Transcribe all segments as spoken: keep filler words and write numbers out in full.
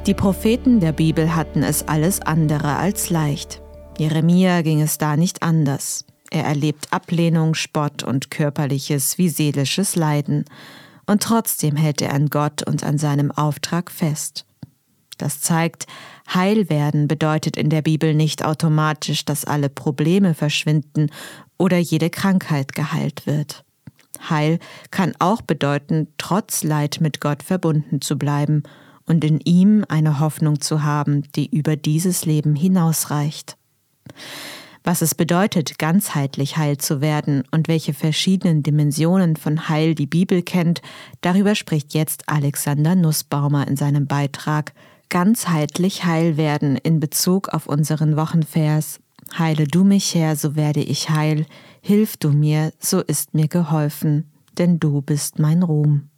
Die Propheten der Bibel hatten es alles andere als leicht. Jeremia ging es da nicht anders. Er erlebt Ablehnung, Spott und körperliches wie seelisches Leiden. Und trotzdem hält er an Gott und an seinem Auftrag fest. Das zeigt, heil werden bedeutet in der Bibel nicht automatisch, dass alle Probleme verschwinden oder jede Krankheit geheilt wird. Heil kann auch bedeuten, trotz Leid mit Gott verbunden zu bleiben und in ihm eine Hoffnung zu haben, die über dieses Leben hinausreicht. Was es bedeutet, ganzheitlich heil zu werden und welche verschiedenen Dimensionen von Heil die Bibel kennt, darüber spricht jetzt Alexander Nussbaumer in seinem Beitrag Ganzheitlich heil werden in Bezug auf unseren Wochenvers Heile du mich, Herr, so werde ich heil, hilf du mir, so ist mir geholfen, denn du bist mein Ruhm.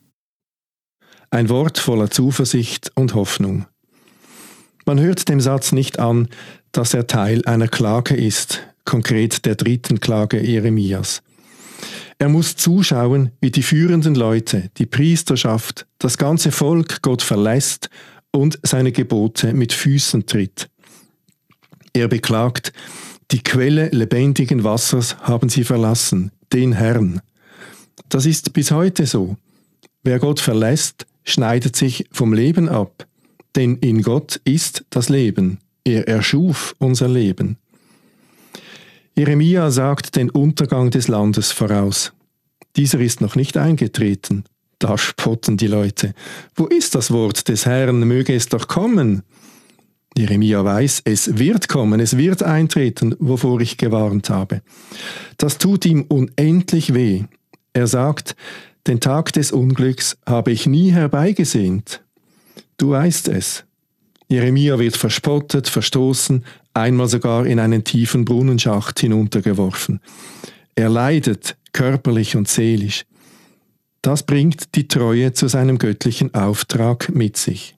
Ein Wort voller Zuversicht und Hoffnung. Man hört dem Satz nicht an, dass er Teil einer Klage ist, konkret der dritten Klage Jeremias. Er muss zuschauen, wie die führenden Leute, die Priesterschaft, das ganze Volk Gott verlässt und seine Gebote mit Füßen tritt. Er beklagt, die Quelle lebendigen Wassers haben sie verlassen, den Herrn. Das ist bis heute so. Wer Gott verlässt, schneidet sich vom Leben ab, denn in Gott ist das Leben. Er erschuf unser Leben. Jeremia sagt den Untergang des Landes voraus. Dieser ist noch nicht eingetreten. Da spotten die Leute. Wo ist das Wort des Herrn? Möge es doch kommen. Jeremia weiß, es wird kommen, es wird eintreten, wovor ich gewarnt habe. Das tut ihm unendlich weh. Er sagt, den Tag des Unglücks habe ich nie herbeigesehnt. Du weißt es. Jeremia wird verspottet, verstoßen, einmal sogar in einen tiefen Brunnenschacht hinuntergeworfen. Er leidet, körperlich und seelisch. Das bringt die Treue zu seinem göttlichen Auftrag mit sich.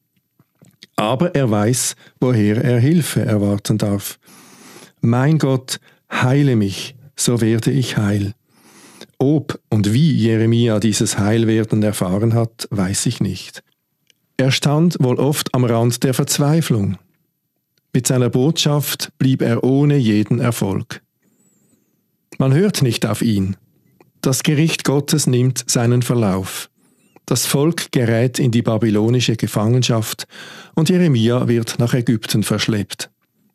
Aber er weiß, woher er Hilfe erwarten darf. Mein Gott, heile mich, so werde ich heil. Ob und wie Jeremia dieses Heilwerden erfahren hat, weiß ich nicht. Er stand wohl oft am Rand der Verzweiflung. Mit seiner Botschaft blieb er ohne jeden Erfolg. Man hört nicht auf ihn. Das Gericht Gottes nimmt seinen Verlauf. Das Volk gerät in die babylonische Gefangenschaft und Jeremia wird nach Ägypten verschleppt.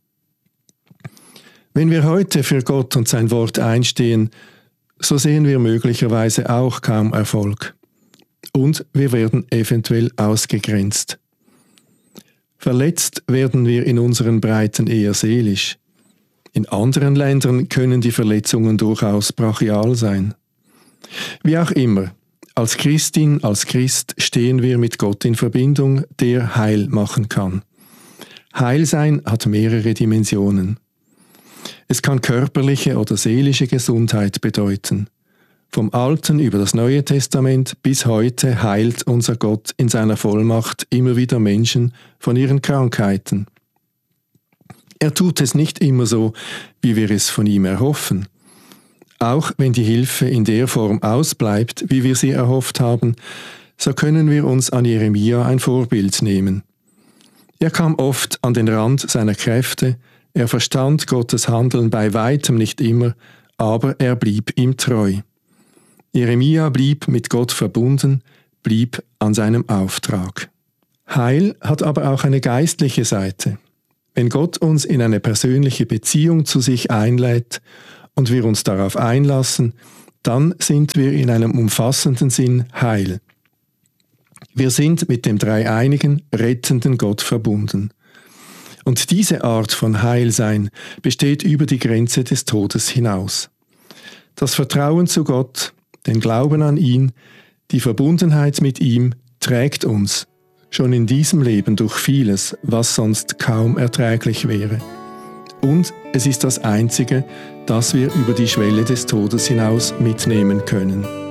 Wenn wir heute für Gott und sein Wort einstehen, so sehen wir möglicherweise auch kaum Erfolg. Und wir werden eventuell ausgegrenzt. Verletzt werden wir in unseren Breiten eher seelisch. In anderen Ländern können die Verletzungen durchaus brachial sein. Wie auch immer, als Christin, als Christ stehen wir mit Gott in Verbindung, der Heil machen kann. Heilsein hat mehrere Dimensionen. Es kann körperliche oder seelische Gesundheit bedeuten. Vom Alten über das Neue Testament bis heute heilt unser Gott in seiner Vollmacht immer wieder Menschen von ihren Krankheiten. Er tut es nicht immer so, wie wir es von ihm erhoffen. Auch wenn die Hilfe in der Form ausbleibt, wie wir sie erhofft haben, so können wir uns an Jeremia ein Vorbild nehmen. Er kam oft an den Rand seiner Kräfte, er verstand Gottes Handeln bei weitem nicht immer, aber er blieb ihm treu. Jeremia blieb mit Gott verbunden, blieb an seinem Auftrag. Heil hat aber auch eine geistliche Seite. Wenn Gott uns in eine persönliche Beziehung zu sich einlädt und wir uns darauf einlassen, dann sind wir in einem umfassenden Sinn heil. Wir sind mit dem dreieinigen, rettenden Gott verbunden. Und diese Art von Heilsein besteht über die Grenze des Todes hinaus. Das Vertrauen zu Gott, den Glauben an ihn, die Verbundenheit mit ihm trägt uns schon in diesem Leben durch vieles, was sonst kaum erträglich wäre. Und es ist das Einzige, das wir über die Schwelle des Todes hinaus mitnehmen können.